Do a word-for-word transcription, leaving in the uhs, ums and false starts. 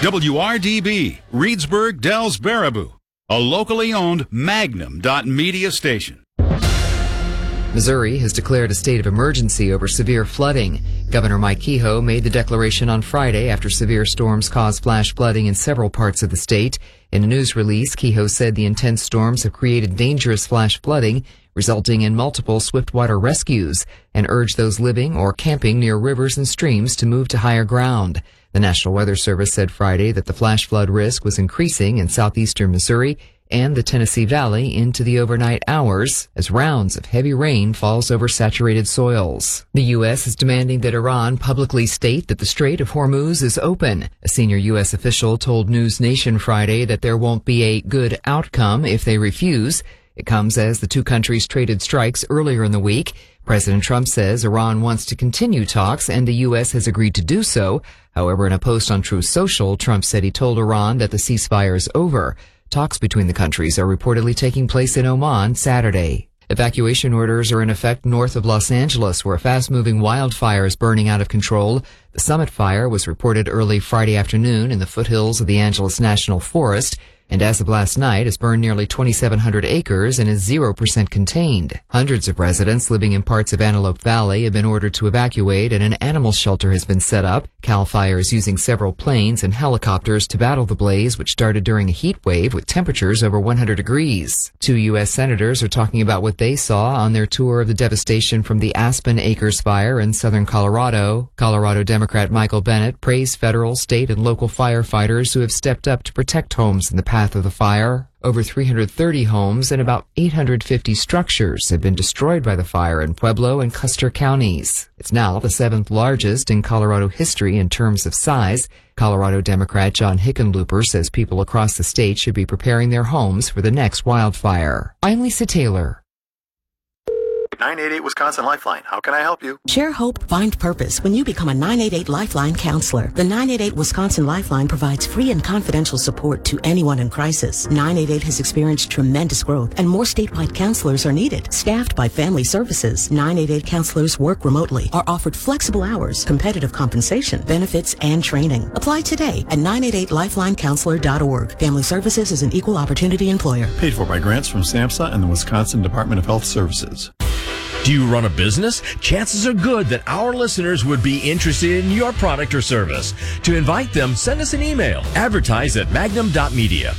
W R D B, Reedsburg, Dells, Baraboo, a locally owned Magnum Media station. Missouri has declared a state of emergency over severe flooding. Governor Mike Kehoe made the declaration on Friday after severe storms caused flash flooding in several parts of the state. In a news release, Kehoe said the intense storms have created dangerous flash flooding, resulting in multiple swiftwater rescues, and urged those living or camping near rivers and streams to move to higher ground. The National Weather Service said Friday that the flash flood risk was increasing in southeastern Missouri and the Tennessee Valley into the overnight hours as rounds of heavy rain falls over saturated soils. The U S is demanding that Iran publicly state that the Strait of Hormuz is open. A senior U S official told News Nation Friday that there won't be a good outcome if they refuse. It comes as the two countries traded strikes earlier in the week. President Trump says Iran wants to continue talks and the U S has agreed to do so. However, in a post on Truth Social, Trump said he told Iran that the ceasefire is over. Talks between the countries are reportedly taking place in Oman Saturday. Evacuation orders are in effect north of Los Angeles, where a fast-moving wildfire is burning out of control. The Summit Fire was reported early Friday afternoon in the foothills of the Angeles National Forest, and as of last night has burned nearly twenty-seven hundred acres and is zero percent contained. Hundreds of residents living in parts of Antelope Valley have been ordered to evacuate, and an animal shelter has been set up. CAL FIRE is using several planes and helicopters to battle the blaze, which started during a heat wave with temperatures over one hundred degrees. Two U S senators are talking about what they saw on their tour of the devastation from the Aspen Acres fire in southern Colorado. Colorado Democrat Michael Bennet praised federal, state, and local firefighters who have stepped up to protect homes in the path of the fire. Over three hundred thirty homes and about eight hundred fifty structures have been destroyed by the fire in Pueblo and Custer counties. It's now the seventh largest in Colorado history in terms of size. Colorado Democrat John Hickenlooper says people across the state should be preparing their homes for the next wildfire. I'm Lisa Taylor. nine eight eight Wisconsin Lifeline. How can I help you? Share hope, find purpose when you become a nine eight eight Lifeline counselor. The nine eight eight Wisconsin Lifeline provides free and confidential support to anyone in crisis. nine eight eight has experienced tremendous growth and more statewide counselors are needed. Staffed by Family Services, nine eight eight counselors work remotely, are offered flexible hours, competitive compensation, benefits, and training. Apply today at nine eight eight lifeline counselor dot org. Family Services is an equal opportunity employer. Paid for by grants from SAMHSA and the Wisconsin Department of Health Services. Do you run a business? Chances are good that our listeners would be interested in your product or service. To invite them, send us an email. Advertise at magnum dot media.